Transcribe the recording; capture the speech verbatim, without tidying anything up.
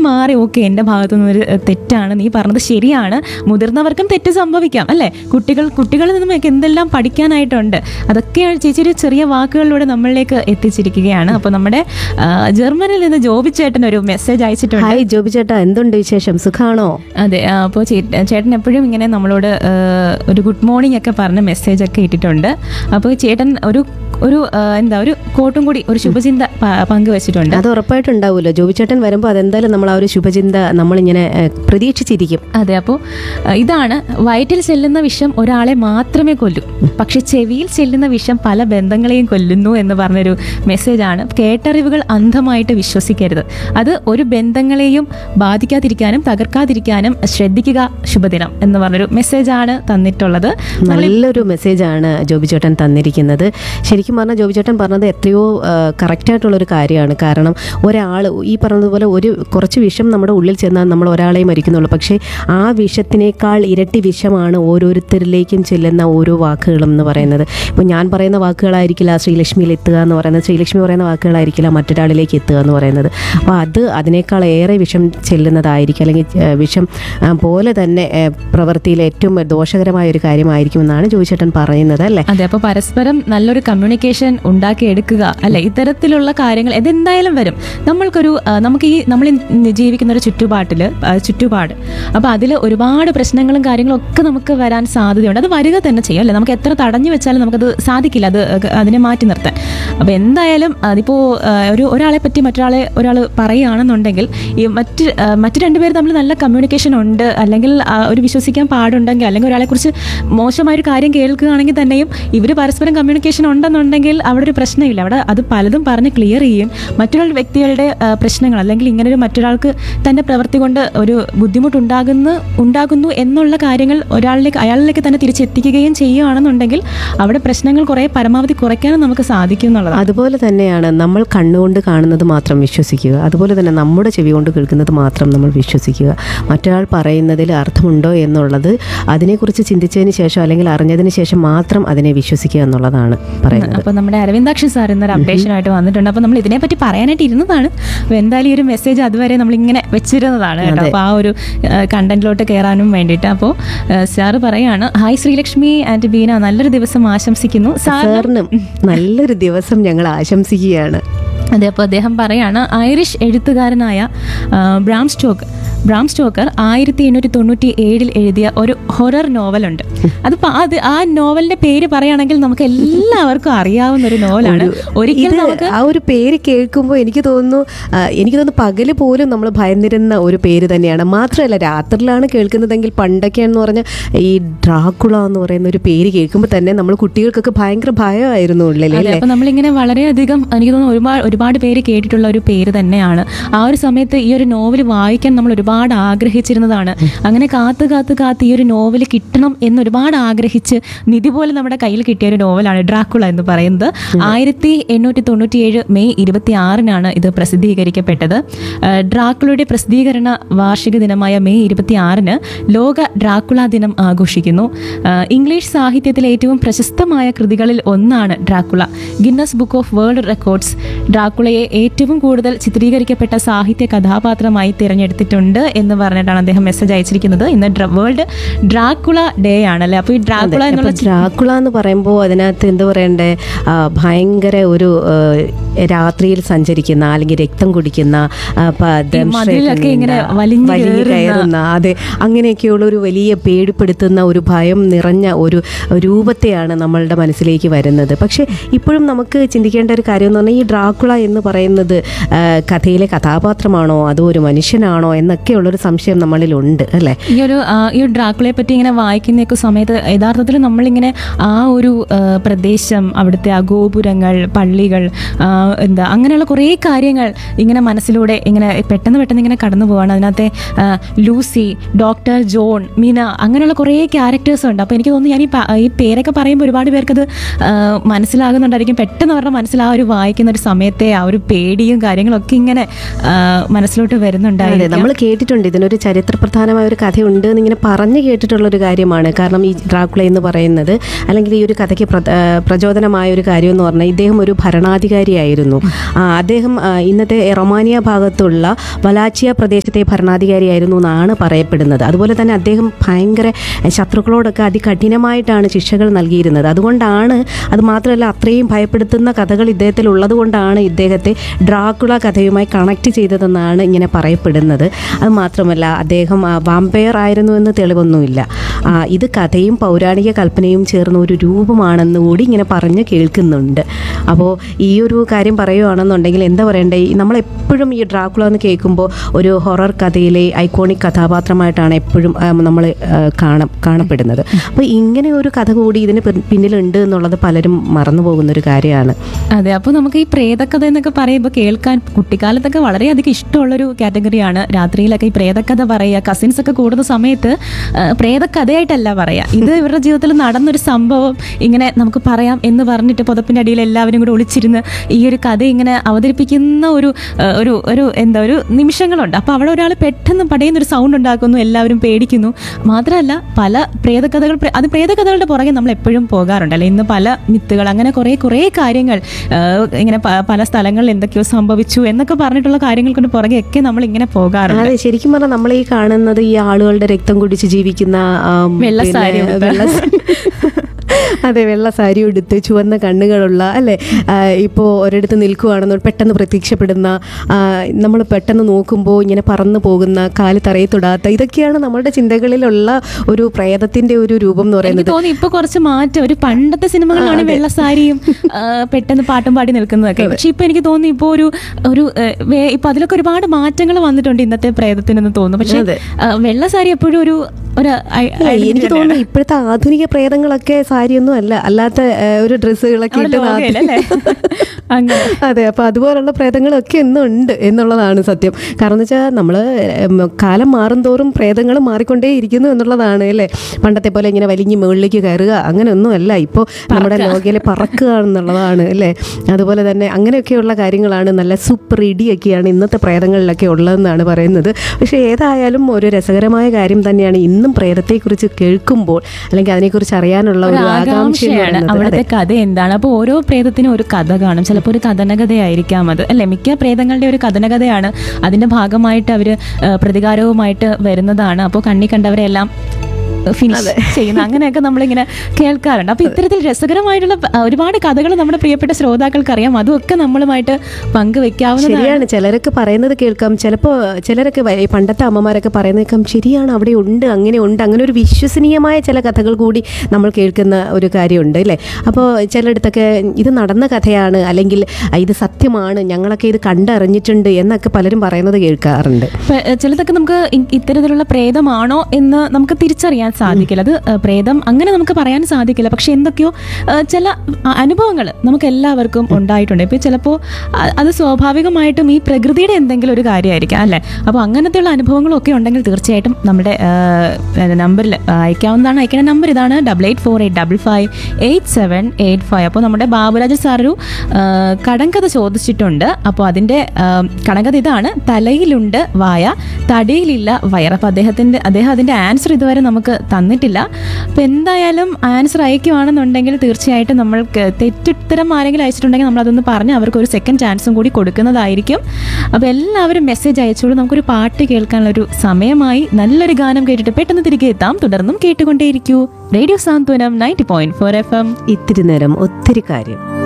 മാറി, ഓക്കെ എൻ്റെ ഭാഗത്തു നിന്നൊരു തെറ്റാണ്, നീ പറഞ്ഞത് ശരിയാണ്, മുതിർന്നവർക്കും തെറ്റ് സംഭവിക്കാം അല്ലേ, കുട്ടികൾ കുട്ടികളിൽ നിന്നും എന്തെല്ലാം പഠിക്കാനായിട്ടുണ്ട്, അതൊക്കെയാണ് ചേച്ചി ഒരു ചെറിയ വാക്കുകളിലൂടെ നമ്മളിലേക്ക് എത്തിച്ചിരിക്കുകയാണ്. അപ്പോൾ നമ്മുടെ ജർമ്മനിയിൽ നിന്ന് ജോബി ചേട്ടൻ ഒരു മെസ്സേജ് അയച്ചിട്ടുണ്ട്. ഹായ് ജോബി ചേട്ടാ, എന്തുണ്ട് വിശേഷം, സുഖാണോ? അതെ, അപ്പോൾ ചേട്ടൻ എപ്പോഴും ഇങ്ങനെ നമ്മളോട് ഒരു ഗുഡ് മോർണിംഗ് ഒക്കെ പറഞ്ഞ മെസ്സേജ് ഒക്കെ ഇട്ടിട്ടുണ്ട്. അപ്പോൾ ചേട്ടൻ ഒരു ഒരു എന്താ ഒരു കോട്ടും കൂടി ഒരു ശുഭചിന്ത പങ്കുവച്ചിട്ടുണ്ട്. അത് ഉറപ്പായിട്ടുണ്ടാവുമല്ലോ, ജോബി ചേട്ടൻ വരുമ്പോൾ അതെന്തായാലും നമ്മൾ ആ ഒരു ശുഭചിന്ത നമ്മളിങ്ങനെ പ്രതീക്ഷിച്ചിരിക്കും. അതെ, അപ്പോൾ ഇതാണ്: വയറ്റിൽ ചെല്ലുന്ന വിഷം ഒരാളെ മാത്രമേ കൊല്ലൂ, പക്ഷെ ചെവിയിൽ ചെല്ലുന്ന വിഷം പല ബന്ധങ്ങളെയും കൊല്ലുന്നു എന്ന് പറഞ്ഞൊരു മെസ്സേജാണ്. കേട്ടറിവുകൾ അന്ധമായിട്ട് വിശ്വസിക്കരുത്, അത് ഒരു ബന്ധങ്ങളെയും ബാധിക്കാതിരിക്കാനും തകർക്കാതിരിക്കാനും ശ്രദ്ധിക്കുക. ശുഭദിനം എന്ന് പറഞ്ഞൊരു മെസ്സേജാണ് തന്നിട്ടുള്ളത്. നല്ലൊരു മെസ്സേജാണ് ജോബി ചേട്ടൻ തന്നിരിക്കുന്നത്. ശരിക്കും പറഞ്ഞാൽ ജോബി ചേട്ടൻ പറഞ്ഞത് എത്രയോ കറക്റ്റായിട്ടുള്ളൊരു കാര്യമാണ്. കാരണം ഒരാൾ ഈ പറഞ്ഞതുപോലെ ഒരു കുറച്ച് വിഷം നമ്മുടെ ഉള്ളിൽ ചെന്നാൽ നമ്മൾ ഒരാളെ മരിക്കുന്നുള്ളൂ, പക്ഷേ ആ വിഷത്തിനേക്കാൾ ഇരട്ടി വിഷമാണ് ഓരോരുത്തരിലേക്കും ചെല്ലുന്ന ഓരോ വാക്കുകളും എന്ന് പറയുന്നത്. ഇപ്പോൾ ഞാൻ പറയുന്ന വാക്കുകളായിരിക്കില്ല ശ്രീലക്ഷ്മിയിൽ എത്തുക എന്ന് പറയുന്നത്, ശ്രീലക്ഷ്മി പറയുന്ന വാക്കുകളായിരിക്കില്ല മറ്റൊരാളിലേക്ക് എത്തുക എന്ന് പറയുന്നത്. അപ്പോൾ അത് അതിനേക്കാൾ ഏറെ വിഷം ചെല്ലുന്നതായിരിക്കും, അല്ലെങ്കിൽ വിഷം പോലെ തന്നെ പ്രവൃത്തിയിൽ ഏറ്റവും ദോഷകരമായ ഒരു കാര്യമായിരിക്കുമെന്നാണ് ജോബി ചേട്ടൻ പറയുന്നത് അല്ലേ? അതെ, അപ്പോൾ പരസ്പരം നല്ലൊരു കമ്മ്യൂണിക്കേഷൻ ഉണ്ടാക്കിയെടുക്കുക അല്ലെ. ഇത്തരത്തിലുള്ള കാര്യങ്ങൾ ഇതെന്തായാലും വരും. നമ്മൾക്കൊരു നമുക്ക് ഈ നമ്മൾ ജീവിക്കുന്ന ഒരു ചുറ്റുപാട്ടിൽ ചുറ്റുപാട് അപ്പോൾ അതിൽ ഒരുപാട് പ്രശ്നങ്ങളും കാര്യങ്ങളും ഒക്കെ നമുക്ക് വരാൻ സാധ്യതയുണ്ട്. അത് വരിക തന്നെ ചെയ്യും അല്ലേ. നമുക്ക് എത്ര തടഞ്ഞു വെച്ചാലും നമുക്കത് സാധിക്കില്ല, അത് അതിനെ മാറ്റി നിർത്താൻ. അപ്പോൾ എന്തായാലും അതിപ്പോൾ ഒരു ഒരാളെ പറ്റി മറ്റൊരാളെ ഒരാൾ പറയുകയാണെന്നുണ്ടെങ്കിൽ ഈ മറ്റ് മറ്റ് രണ്ടുപേർ തമ്മിൽ നല്ല കമ്മ്യൂണിക്കേഷൻ ഉണ്ട്, അല്ലെങ്കിൽ ഒരു വിശ്വസിക്കാൻ പാടുണ്ടെങ്കിൽ, അല്ലെങ്കിൽ ഒരാളെക്കുറിച്ച് മോശമായൊരു കാര്യം കേൾക്കുകയാണെങ്കിൽ തന്നെയും ഇവർ പരസ്പരം കമ്മ്യൂണിക്കേഷൻ ഉണ്ടെന്നുണ്ടെങ്കിൽ അവിടെ ഒരു പ്രശ്നമില്ല. അവിടെ അത് പലതും പറഞ്ഞ് ക്ലിയർ ചെയ്യും. മറ്റൊരാൾ വ്യക്തികളുടെ പ്രശ്നങ്ങൾ അല്ലെങ്കിൽ ഇങ്ങനൊരു മറ്റൊരാൾക്ക് തൻ്റെ പ്രവൃത്തി കൊണ്ട് ഒരു ബുദ്ധിമുട്ടുണ്ടാകുന്നു ഉണ്ടാകുന്നു എന്നുള്ള കാര്യങ്ങൾ ഒരാളിലേക്ക് അയാളിലേക്ക് തന്നെ തിരിച്ചെത്തിക്കുകയും ചെയ്യുകയാണെന്നുണ്ടെങ്കിൽ അവിടെ പ്രശ്നങ്ങൾ കുറേ പരമാവധി കുറയ്ക്കാനും നമുക്ക് സാധിക്കും എന്നുള്ളത്. അതുപോലെ തന്നെയാണ് നമ്മൾ കണ്ണുകൊണ്ട് കാണുന്നത് മാത്രം വിശ്വസിക്കുക, അതുപോലെ തന്നെ നമ്മുടെ ചെവി കൊണ്ട് കേൾക്കുന്നത് മാത്രം നമ്മൾ വിശ്വസിക്കുക. മറ്റൊരാൾ പറയുന്നതിൽ അർത്ഥമുണ്ടോ എന്നുള്ളത് അതിനെക്കുറിച്ച് ചിന്തിച്ചതിന് ശേഷം അല്ലെങ്കിൽ അറിഞ്ഞതിന് ശേഷം മാത്രം അതിനെ വിശ്വസിക്കുക എന്നുള്ളതാണ് പറയുന്നത്. അപ്പോൾ നമ്മുടെ അരവിന്ദാക്ഷി സാർ ഇന്നൊരു അപ്ഡേഷനായിട്ട് വന്നിട്ടുണ്ട്. അപ്പോൾ നമ്മൾ ഇതിനെപ്പറ്റി പറയാനായിട്ട് ഇരുന്നതാണ്. അപ്പോൾ എന്തായാലും ഈ ഒരു മെസ്സേജ് അതുവരെ നമ്മളിങ്ങനെ വെച്ചിരുന്നതാണ് കേട്ടോ. അപ്പോൾ ആ ഒരു കണ്ടന്റിലോട്ട് കയറാനും വേണ്ടിയിട്ട്. അപ്പോൾ സാറ് പറയാണ്, ഹായ് ശ്രീലക്ഷ്മി ആൻഡ് ബീന, നല്ലൊരു ദിവസം ആശംസിക്കുന്നു. സാറിനും നല്ലൊരു ദിവസം ഞങ്ങൾ ആശംസിക്കുകയാണ്. അതെ, അപ്പോൾ അദ്ദേഹം പറയാണ്, ഐറിഷ് എഴുത്തുകാരനായ ബ്രാം സ്റ്റോക്ക് ബ്രാം സ്റ്റോക്കർ ആയിരത്തി എണ്ണൂറ്റി തൊണ്ണൂറ്റി ഏഴിൽ എഴുതിയ ഒരു ഹൊറർ നോവലുണ്ട്. അത് അത് ആ നോവലിന്റെ പേര് പറയുകയാണെങ്കിൽ നമുക്ക് എല്ലാവർക്കും അറിയാവുന്ന ഒരു നോവലാണ്. ഒരിക്കലും നമുക്ക് ആ ഒരു പേര് കേൾക്കുമ്പോൾ എനിക്ക് തോന്നുന്നു എനിക്ക് തോന്നുന്നു പകല് പോലും നമ്മൾ ഭയന്നിരുന്ന ഒരു പേര് തന്നെയാണ്. മാത്രമല്ല രാത്രിയിലാണ് കേൾക്കുന്നതെങ്കിൽ പണ്ടൊക്കെയാണെന്ന് പറഞ്ഞാൽ ഈ ഡ്രാക്കുള എന്ന് പറയുന്ന ഒരു പേര് കേൾക്കുമ്പോൾ തന്നെ നമ്മൾ കുട്ടികൾക്കൊക്കെ ഭയങ്കര ഭയമായിരുന്നു ഉള്ളിൽ. അപ്പോൾ നമ്മളിങ്ങനെ വളരെയധികം എനിക്ക് തോന്നുന്നു ഒരുപാട് ഒരുപാട് പേര് കേട്ടിട്ടുള്ള ഒരു പേര് തന്നെയാണ്. ആ ഒരു സമയത്ത് ഈ ഒരു നോവൽ വായിക്കാൻ നമ്മൾ ഒരുപാട് ആഗ്രഹിച്ചിരുന്നതാണ്. അങ്ങനെ കാത്ത് കാത്ത് കാത്ത് ഈ ഒരു നോവൽ കിട്ടണം എന്ന് ഒരുപാട് ആഗ്രഹിച്ച് നിധി പോലെ നമ്മുടെ കയ്യിൽ കിട്ടിയ ഒരു നോവലാണ് ഡ്രാക്കുള എന്ന് പറയുന്നത്. ആയിരത്തി എണ്ണൂറ്റി തൊണ്ണൂറ്റി ഏഴ് മെയ് ഇരുപത്തി ആറിനാണ് ഇത് പ്രസിദ്ധീകരിക്കപ്പെട്ടത്. ഡ്രാക്കുളയുടെ പ്രസിദ്ധീകരണ വാർഷിക ദിനമായ മെയ് ഇരുപത്തി ആറിന് ലോക ഡ്രാക്കുള ദിനം ആഘോഷിക്കുന്നു. ഇംഗ്ലീഷ് സാഹിത്യത്തിലെ ഏറ്റവും പ്രശസ്തമായ കൃതികളിൽ ഒന്നാണ് Dracula. Guinness book of world records ഡ്രാക്കുളയെ ഏറ്റവും കൂടുതൽ ചിത്രീകരിക്കപ്പെട്ട സാഹിത്യ കഥാപാത്രമായി തിരഞ്ഞെടുത്തിട്ടുണ്ട് എന്ന് പറഞ്ഞിട്ടാണ് അദ്ദേഹം മെസ്സേജ് അയച്ചിരിക്കുന്നത്. ഇന്ന് വേൾഡ് ഡ്രാക്കുള ഡേ ആണല്ലേ. അപ്പോൾ ഈ ഡ്രാക്കുള എന്നുള്ള ഡ്രാക്കുള എന്ന് പറയുമ്പോൾ അതിനകത്ത് എന്താ പറയണ്ടേ, ഭയങ്കര ഒരു രാത്രിയിൽ സഞ്ചരിക്കുന്ന അല്ലെങ്കിൽ രക്തം കുടിക്കുന്ന ഇങ്ങനെ വലിഞ്ഞു കയറുന്ന, അതെ, അങ്ങനെയൊക്കെയുള്ള ഒരു വലിയ പേടിപ്പെടുത്തുന്ന ഒരു ഭയം നിറഞ്ഞ ഒരു രൂപത്തെയാണ് നമ്മളുടെ മനസ്സിലേക്ക് വരുന്നത്. പക്ഷേ ഇപ്പോഴും നമുക്ക് ചിന്തിക്കേണ്ട ഒരു കാര്യം എന്ന് പറഞ്ഞാൽ ഈ ഡ്രാക്കുള എന്ന് പറയുന്നത് കഥയിലെ കഥാപാത്രമാണോ അതോ ഒരു മനുഷ്യനാണോ എന്നൊക്കെയുള്ളൊരു സംശയം നമ്മളിലുണ്ട് അല്ലേ. ഈ ഒരു ഈ ഒരു ഡ്രാക്കുളയെ പറ്റി ഇങ്ങനെ വായിക്കുന്നൊക്കെ സമയത്ത് യഥാർത്ഥത്തിൽ നമ്മളിങ്ങനെ ആ ഒരു പ്രദേശം, അവിടുത്തെ ആ ഗോപുരങ്ങൾ, പള്ളികൾ, എന്താ അങ്ങനെയുള്ള കുറേ കാര്യങ്ങൾ ഇങ്ങനെ മനസ്സിലൂടെ ഇങ്ങനെ പെട്ടെന്ന് പെട്ടെന്ന് ഇങ്ങനെ കടന്നു പോവാണ്. അതിനകത്തെ ലൂസി, ഡോക്ടർ ജോൺ, മീന, അങ്ങനെയുള്ള കുറേ ക്യാരക്ടേഴ്സ് ഉണ്ട്. അപ്പോൾ എനിക്ക് തോന്നുന്നു ഞാൻ ഈ ഈ പേരൊക്കെ പറയുമ്പോൾ ഒരുപാട് പേർക്കത് മനസ്സിലാകുന്നുണ്ടായിരിക്കും. പെട്ടെന്ന് അവരുടെ മനസ്സിൽ ആ ഒരു വായിക്കുന്ന ഒരു സമയത്തെ ആ ഒരു പേടിയും കാര്യങ്ങളൊക്കെ ഇങ്ങനെ മനസ്സിലോട്ട് വരുന്നുണ്ടായിരുന്നു. നമ്മൾ കേട്ടിട്ടുണ്ട് ഇതിനൊരു ചരിത്രപ്രധാനമായ ഒരു കഥയുണ്ട് എന്നിങ്ങനെ പറഞ്ഞു കേട്ടിട്ടുള്ളൊരു കാര്യമാണ്. കാരണം ഈ ഡ്രാക്കുള എന്ന് പറയുന്നത് അല്ലെങ്കിൽ ഈ ഒരു കഥയ്ക്ക് പ്രചോദനമായ ഒരു കാര്യം എന്ന് പറഞ്ഞാൽ ഇദ്ദേഹം ഒരു ഭരണാധികാരിയായിരുന്നു. ഭരണാധികാരിയായിരുന്നു. ആ, അദ്ദേഹം ആ, ഇന്നത്തെ റൊമാനിയ ഭാഗത്തുള്ള വലാച്ചിയ പ്രദേശത്തെ ഭരണാധികാരിയായിരുന്നു എന്നാണ് പറയപ്പെടുന്നത്. അതുപോലെ തന്നെ അദ്ദേഹം ഭയങ്കര ശത്രുക്കളോടൊക്കെ അതികഠിനമായിട്ടാണ് ശിക്ഷകൾ നൽകിയിരുന്നത്. അതുകൊണ്ടാണ്, അത് മാത്രമല്ല അത്രയും ഭയപ്പെടുത്തുന്ന കഥകൾ ഇദ്ദേഹത്തിൽ ഉള്ളത് കൊണ്ടാണ് ഇദ്ദേഹത്തെ ഡ്രാക്കുള കഥയുമായി കണക്ട് ചെയ്തതെന്നാണ് ഇങ്ങനെ പറയപ്പെടുന്നത്. അത് മാത്രമല്ല അദ്ദേഹം വാമ്പയർ ആയിരുന്നു എന്ന് തെളിവൊന്നുമില്ല. ആ, ഇത് കഥയും പൗരാണിക കൽപ്പനയും ചേർന്ന ഒരു രൂപമാണെന്ന് കൂടി ഇങ്ങനെ പറഞ്ഞ് കേൾക്കുന്നുണ്ട്. അപ്പോൾ ഈ ഒരു കാര്യം പറയുകയാണെന്നുണ്ടെങ്കിൽ എന്താ പറയണ്ടേ, നമ്മളെപ്പോഴും ഈ ഡ്രാക്കുള എന്ന് കേൾക്കുമ്പോൾ ഒരു ഹൊറർ കഥയിലെ ഐക്കോണിക് കഥാപാത്രമായിട്ടാണ് എപ്പോഴും നമ്മൾ കാണ കാണപ്പെടുന്നത്. അപ്പോൾ ഇങ്ങനെ ഒരു കഥ കൂടി ഇതിന് പിന്നിലുണ്ട് എന്നുള്ളത് പലരും മറന്നു പോകുന്നൊരു കാര്യമാണ്. അതെ, അപ്പോൾ നമുക്ക് ഈ പ്രേതകഥ എന്നൊക്കെ പറയുമ്പോൾ കേൾക്കാൻ കുട്ടിക്കാലത്തൊക്കെ വളരെയധികം ഇഷ്ടമുള്ളൊരു കാറ്റഗറിയാണ്. രാത്രിയിലൊക്കെ ഈ പ്രേതകഥ പറയുക, കസിൻസ് ഒക്കെ കൂടുന്ന സമയത്ത് പ്രേതകഥയായിട്ടല്ല പറയുക, ഇത് ഇവരുടെ ജീവിതത്തിൽ നടന്നൊരു സംഭവം ഇങ്ങനെ നമുക്ക് പറയാം എന്ന് പറഞ്ഞിട്ട് പുതപ്പിൻ്റെ അടിയിൽ എല്ലാവരും കൂടി ഒളിച്ചിരുന്ന് ഈ ഒരു കഥ ഇങ്ങനെ അവതരിപ്പിക്കുന്ന ഒരു ഒരു ഒരു എന്താ ഒരു നിമിഷങ്ങളുണ്ട്. അപ്പോൾ അവിടെ ഒരാൾ പെട്ടെന്ന് പടയുന്നൊരു സൗണ്ട് ഉണ്ടാക്കുന്നു, എല്ലാവരും പേടിക്കുന്നു. മാത്രമല്ല പല പ്രേതകഥകൾ, അത് പ്രേതകഥകളുടെ പുറകെ നമ്മൾ എപ്പോഴും പോകാറുണ്ട് അല്ലെ. ഇന്ന് പല മിത്തുകൾ, അങ്ങനെ കുറേ കുറേ കാര്യങ്ങൾ ഇങ്ങനെ പല സ്ഥലങ്ങളിൽ എന്തൊക്കെയോ സംഭവിച്ചു എന്നൊക്കെ പറഞ്ഞിട്ടുള്ള കാര്യങ്ങൾ കൊണ്ട് പുറകെയൊക്കെ നമ്മൾ ഇങ്ങനെ പോകാറുണ്ട്. അതെ, ശരിക്കും പറഞ്ഞാൽ നമ്മൾ ഈ കാണുന്നത് ഈ ആളുകളുടെ രക്തം കുടിച്ച് ജീവിക്കുന്ന വെള്ളസാരി വെള്ള അതെ, വെള്ള സാരി ഉടുത്ത് ചുവന്ന കണ്ണുകളുള്ള അല്ലേ, ഇപ്പോൾ ഒരിടത്ത് നിൽക്കുകയാണെന്ന് പെട്ടെന്ന് പ്രത്യക്ഷപ്പെടുന്ന, നമ്മൾ പെട്ടെന്ന് നോക്കുമ്പോൾ ഇങ്ങനെ പറന്നു പോകുന്ന, കാല് തറയെ തൊടാത്ത, ഇതൊക്കെയാണ് നമ്മുടെ ചിന്തകളിലുള്ള ഒരു പ്രേതത്തിന്റെ ഒരു രൂപം എന്ന് പറയുന്നത്. തോന്നി ഇപ്പൊ കുറച്ച് മാറ്റം, ഒരു പണ്ടത്തെ സിനിമകളിലാണ് വെള്ളസാരിയും പെട്ടെന്ന് പാട്ടും പാടി നിൽക്കുന്നതൊക്കെ. പക്ഷെ ഇപ്പൊ എനിക്ക് തോന്നി ഇപ്പൊ ഒരു ഒരു ഇപ്പൊ അതിലൊക്കെ ഒരുപാട് മാറ്റങ്ങൾ വന്നിട്ടുണ്ട് ഇന്നത്തെ പ്രേതത്തിനെന്ന് തോന്നുന്നു. പക്ഷെ വെള്ളസാരി എപ്പോഴും ഒരു എനിക്ക് തോന്നുന്നു ഇപ്പോഴത്തെ ആധുനിക പ്രേതങ്ങളൊക്കെ സാരിയൊന്നും അല്ല, അല്ലാത്ത ഒരു ഡ്രസ്സുകളൊക്കെ ഇട്ട്. അതെ, അപ്പൊ അതുപോലുള്ള പ്രേതങ്ങളൊക്കെ ഇന്നും ഉണ്ട് എന്നുള്ളതാണ് സത്യം. കാരണം എന്ന് വെച്ചാൽ നമ്മള് കാലം മാറും തോറും പ്രേതങ്ങൾ മാറിക്കൊണ്ടേ ഇരിക്കുന്നു എന്നുള്ളതാണ് അല്ലേ. പണ്ടത്തെ പോലെ ഇങ്ങനെ വലിഞ്ഞ് മുകളിലേക്ക് കയറുക അങ്ങനെയൊന്നും അല്ല, ഇപ്പോൾ നമ്മുടെ ലോകയിലെ പറക്കുക എന്നുള്ളതാണ് അല്ലേ. അതുപോലെ തന്നെ അങ്ങനെയൊക്കെയുള്ള കാര്യങ്ങളാണ്, നല്ല സൂപ്പർ ഇടിയൊക്കെയാണ് ഇന്നത്തെ പ്രേതങ്ങളിലൊക്കെ ഉള്ളതെന്നാണ് പറയുന്നത്. പക്ഷെ ഏതായാലും ഒരു രസകരമായ കാര്യം തന്നെയാണ് ഇന്നും പ്രേതത്തെക്കുറിച്ച് കേൾക്കുമ്പോൾ, അല്ലെങ്കിൽ അതിനെക്കുറിച്ച് അറിയാനുള്ള ഒരു ആകാംക്ഷയാണ് അവിടുത്തെ കഥ എന്താണ്. അപ്പോൾ ഓരോ പ്രേതത്തിനും ഒരു കഥ കാണും, ചിലപ്പോൾ ഒരു കഥനകഥയായിരിക്കാം അത് അല്ലെ. മിക്ക പ്രേതങ്ങളുടെ ഒരു കഥനകഥയാണ്, അതിന്റെ ഭാഗമായിട്ട് അവര് പ്രതികാരവുമായിട്ട് വരുന്നതാണ്. അപ്പോൾ കണ്ണി കണ്ടവരെല്ലാം ഫിനിഷ് ചെയ്യുന്ന അങ്ങനെയൊക്കെ നമ്മളിങ്ങനെ കേൾക്കാറുണ്ട്. അപ്പൊ ഇത്തരത്തിൽ രസകരമായിട്ടുള്ള ഒരുപാട് കഥകൾ നമ്മുടെ പ്രിയപ്പെട്ട ശ്രോതാക്കൾക്ക് അറിയാം, അതുമൊക്കെ നമ്മളുമായിട്ട് പങ്കുവെക്കാവുന്നതാണ്. ശരിയാണ്, ചിലരൊക്കെ പറയുന്നത് കേൾക്കാം, ചിലപ്പോൾ ചിലരൊക്കെ പണ്ടത്തെ അമ്മമാരൊക്കെ പറയുന്നത് കേൾക്കാം, ശരിയാണ് അവിടെ ഉണ്ട്, അങ്ങനെ ഉണ്ട്, അങ്ങനെ ഒരു വിശ്വസനീയമായ ചില കഥകൾ കൂടി നമ്മൾ കേൾക്കുന്ന ഒരു കാര്യമുണ്ട് അല്ലേ. അപ്പോൾ ചിലയിടത്തൊക്കെ ഇത് നടന്ന കഥയാണ്, അല്ലെങ്കിൽ ഇത് സത്യമാണ്, ഞങ്ങളൊക്കെ ഇത് കണ്ടറിഞ്ഞിട്ടുണ്ട് എന്നൊക്കെ പലരും പറയുന്നത് കേൾക്കാറുണ്ട്. ചിലതൊക്കെ നമുക്ക് ഇത്തരത്തിലുള്ള പ്രേതമാണോ എന്ന് നമുക്ക് തിരിച്ചറിയാൻ സാധിക്കില്ല, അത് പ്രേതം അങ്ങനെ നമുക്ക് പറയാൻ സാധിക്കില്ല. പക്ഷെ എന്തൊക്കെയോ ചില അനുഭവങ്ങൾ നമുക്ക് എല്ലാവർക്കും ഉണ്ടായിട്ടുണ്ട്. ഇപ്പോൾ ചിലപ്പോൾ അത് സ്വാഭാവികമായിട്ടും ഈ പ്രകൃതിയുടെ എന്തെങ്കിലും ഒരു കാര്യമായിരിക്കാം അല്ലേ. അപ്പോൾ അങ്ങനത്തെയുള്ള അനുഭവങ്ങളൊക്കെ ഉണ്ടെങ്കിൽ തീർച്ചയായിട്ടും നമ്മുടെ നമ്പറിൽ അയക്കാവുന്നതാണ്. അയക്കുന്ന നമ്പർ ഇതാണ്, double eight four eight double five eight seven eight five. അപ്പോൾ നമ്മുടെ ബാബുരാജ് സാർ ഒരു കടങ്കഥ ചോദിച്ചിട്ടുണ്ട്. അപ്പോൾ അതിൻ്റെ കടങ്കഥ ഇതാണ്, തലയിലുണ്ട് വായ, തടിയിലില്ല വയർ. അപ്പോൾ അദ്ദേഹത്തിൻ്റെ അദ്ദേഹം അതിൻ്റെ ആൻസർ ഇതുവരെ നമുക്ക് തന്നിട്ടില്ല. അപ്പം എന്തായാലും ആൻസർ അയക്കുവാണെന്നുണ്ടെങ്കിൽ തീർച്ചയായിട്ടും നമ്മൾക്ക് തെറ്റുത്തരം ആരെങ്കിലും അയച്ചിട്ടുണ്ടെങ്കിൽ നമ്മളതൊന്ന് പറഞ്ഞ് അവർക്ക് ഒരു സെക്കൻഡ് ചാൻസും കൂടി കൊടുക്കുന്നതായിരിക്കും. അപ്പോൾ എല്ലാവരും മെസ്സേജ് അയച്ചോളൂ. നമുക്കൊരു പാട്ട് കേൾക്കാനുള്ളൊരു സമയമായി. നല്ലൊരു ഗാനം കേട്ടിട്ട് പെട്ടെന്ന് തിരികെ എത്താം. തുടർന്നും കേട്ടുകൊണ്ടേയിരിക്കൂ റേഡിയോ സാന്ത്വനം ninety point four F M. ഇത്തിരി നേരം ഒത്തിരി കാര്യം.